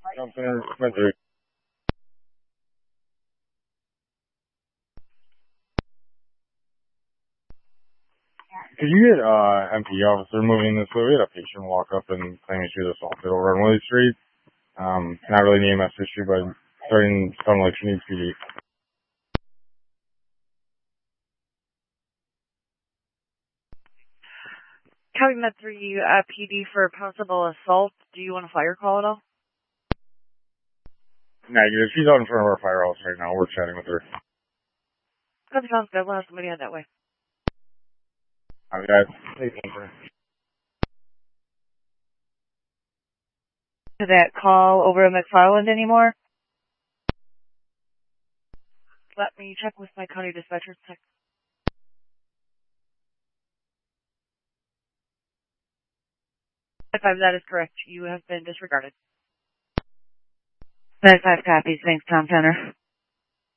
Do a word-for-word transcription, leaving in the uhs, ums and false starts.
Tom Center, went through. Could you get uh M P officer moving this way? We had a patient walk up and claim she was assaulted over on Willie Street. Um, not really an E M S issue, but starting to sound like she needs P D. Copy Med three uh, P D for possible assault. Do you want a fire call at all? Negative. She's out in front of our firehouse right now. We're chatting with her. Copy, sounds good. We'll have somebody out that way. All right, guys. Thank you for To that call over at McFarland anymore? Let me check with my county dispatcher. Check. Five, that is correct. You have been disregarded. That five copies. Thanks, Tom Tenner.